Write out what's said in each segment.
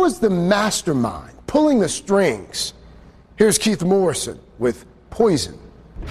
was the mastermind pulling the strings? Here's Keith Morrison with Poison.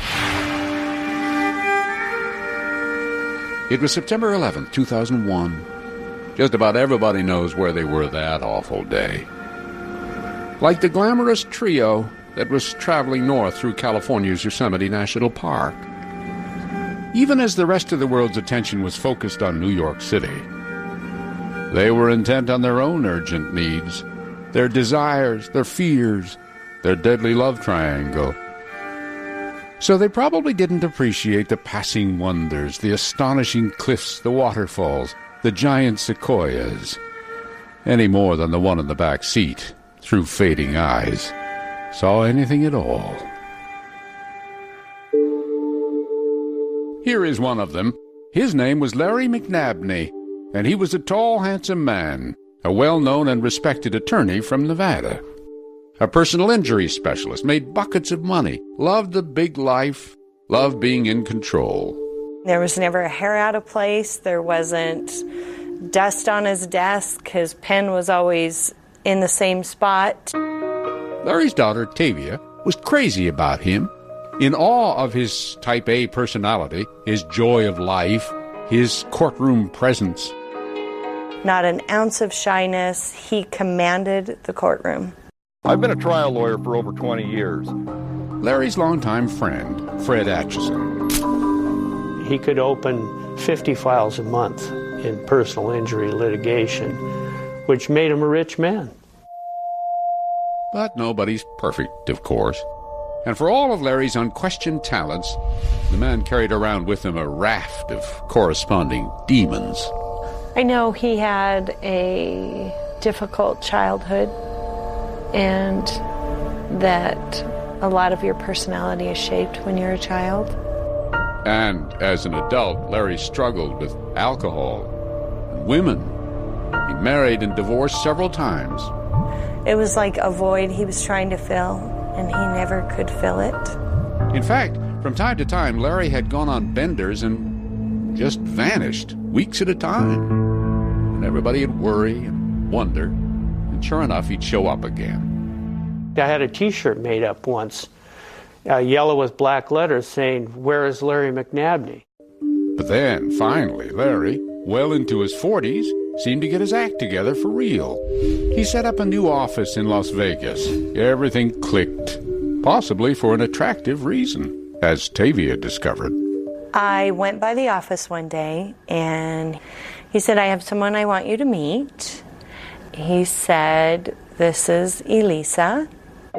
It was September 11th, 2001. Just about everybody knows where they were that awful day. Like the glamorous trio that was traveling north through California's Yosemite National Park. Even as the rest of the world's attention was focused on New York City, they were intent on their own urgent needs, their desires, their fears, their deadly love triangle. So they probably didn't appreciate the passing wonders, the astonishing cliffs, the waterfalls, the giant sequoias, any more than the one in the back seat, through fading eyes, saw anything at all. Here is one of them. His name was Larry McNabney, and he was a tall, handsome man, a well-known and respected attorney from Nevada. A personal injury specialist, made buckets of money, loved the big life, loved being in control. There was never a hair out of place. There wasn't dust on his desk. His pen was always in the same spot. Larry's daughter, Tavia, was crazy about him, in awe of his type A personality, his joy of life, his courtroom presence. Not an ounce of shyness. He commanded the courtroom. I've been a trial lawyer for over 20 years. Larry's longtime friend, Fred Atchison. He could open 50 files a month in personal injury litigation, which made him a rich man. But nobody's perfect, of course. And for all of Larry's unquestioned talents, the man carried around with him a raft of corresponding demons. I know he had a difficult childhood, and that a lot of your personality is shaped when you're a child. And as an adult, Larry struggled with alcohol and women. He married and divorced several times. It was like a void he was trying to fill, and he never could fill it. In fact, from time to time, Larry had gone on benders and just vanished, weeks at a time. And everybody would worry and wonder, and sure enough, he'd show up again. I had a T-shirt made up once, yellow with black letters saying, "Where is Larry McNabney?" But then, finally, Larry, well into his 40s, seemed to get his act together for real. He set up a new office in Las Vegas. Everything clicked, possibly for an attractive reason, as Tavia discovered. I went by the office one day, and he said, "I have someone I want you to meet." He said, "This is Elisa."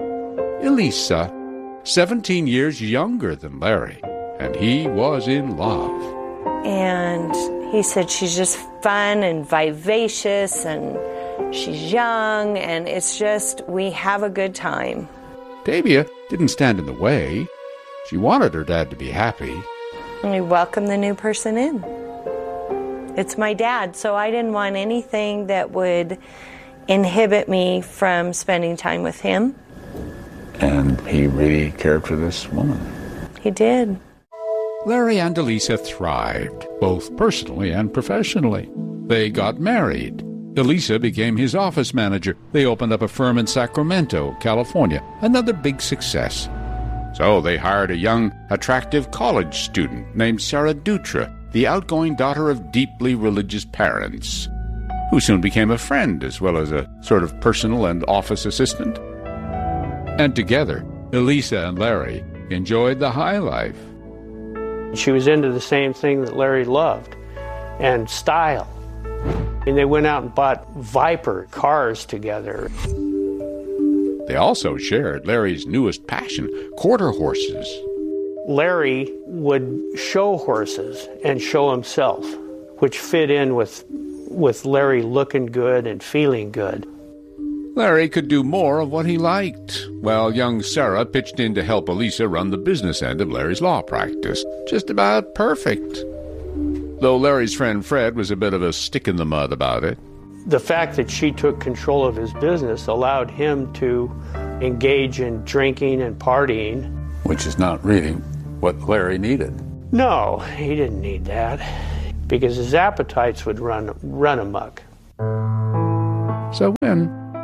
Elisa, 17 years younger than Larry, and he was in love. And he said, "She's just fun and vivacious, and she's young, and it's just, we have a good time." Tavia didn't stand in the way. She wanted her dad to be happy. And we welcomed the new person in. It's my dad, so I didn't want anything that would inhibit me from spending time with him. And he really cared for this woman. He did. Larry and Elisa thrived, both personally and professionally. They got married. Elisa became his office manager. They opened up a firm in Sacramento, California, another big success. So they hired a young, attractive college student named Sarah Dutra, the outgoing daughter of deeply religious parents, who soon became a friend as well as a sort of personal and office assistant. And together, Elisa and Larry enjoyed the high life. She was into the same thing that Larry loved, and style. And they went out and bought Viper cars together. They also shared Larry's newest passion, quarter horses. Larry would show horses and show himself, which fit in with Larry looking good and feeling good. Larry could do more of what he liked, while young Sarah pitched in to help Elisa run the business end of Larry's law practice. Just about perfect. Though Larry's friend Fred was a bit of a stick in the mud about it. The fact that she took control of his business allowed him to engage in drinking and partying. Which is not really what Larry needed. No, he didn't need that, because his appetites would run amok. So when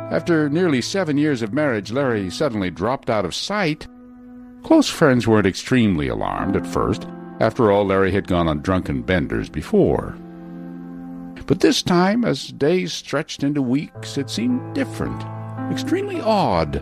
After nearly 7 years of marriage, Larry suddenly dropped out of sight. Close friends weren't extremely alarmed at first. After all, Larry had gone on drunken benders before. But this time, as days stretched into weeks, it seemed different, extremely odd.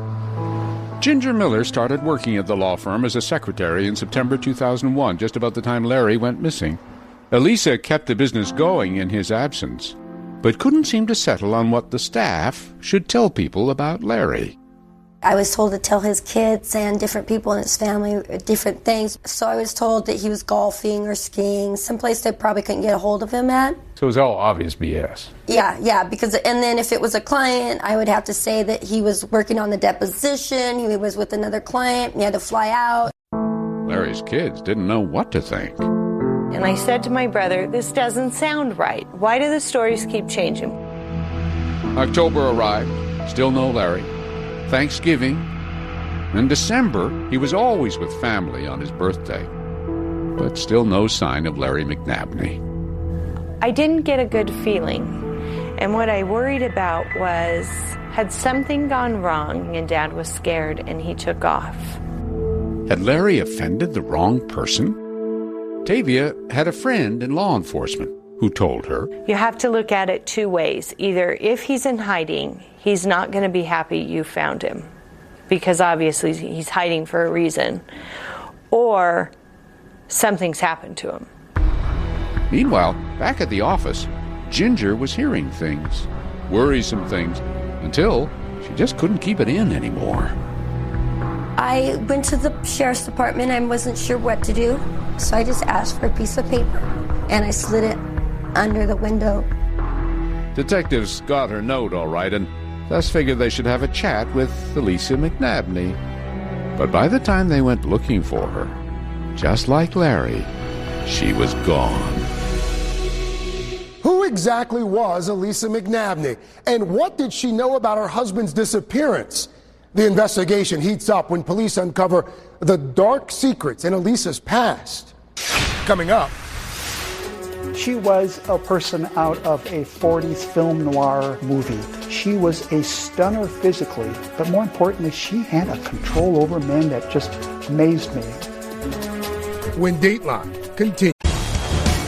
Ginger Miller started working at the law firm as a secretary in September 2001, just about the time Larry went missing. Elisa kept the business going in his absence, but couldn't seem to settle on what the staff should tell people about Larry. I was told to tell his kids and different people in his family different things. So I was told that he was golfing or skiing, someplace they probably couldn't get a hold of him at. So it was all obvious BS. Yeah, because, and then if it was a client, I would have to say that he was working on the deposition, he was with another client, he had to fly out. Larry's kids didn't know what to think. And I said to my brother, this doesn't sound right. Why do the stories keep changing? October arrived, still no Larry. Thanksgiving. In December, he was always with family on his birthday. But still no sign of Larry McNabney. I didn't get a good feeling. And what I worried about was, had something gone wrong and Dad was scared and he took off? Had Larry offended the wrong person? Tavia had a friend in law enforcement who told her, you have to look at it two ways. Either if he's in hiding, he's not going to be happy you found him, because obviously he's hiding for a reason, or something's happened to him. Meanwhile, back at the office, Ginger was hearing things, worrisome things, until she just couldn't keep it in anymore. I went to the sheriff's department. I wasn't sure what to do, so I just asked for a piece of paper, and I slid it under the window. Detectives got her note all right, and thus figured they should have a chat with Elisa McNabney. But by the time they went looking for her, just like Larry, she was gone. Who exactly was Elisa McNabney, and what did she know about her husband's disappearance? The investigation heats up when police uncover the dark secrets in Elisa's past. Coming up. She was a person out of a 40s film noir movie. She was a stunner physically, but more importantly, she had a control over men that just amazed me. When Dateline continues.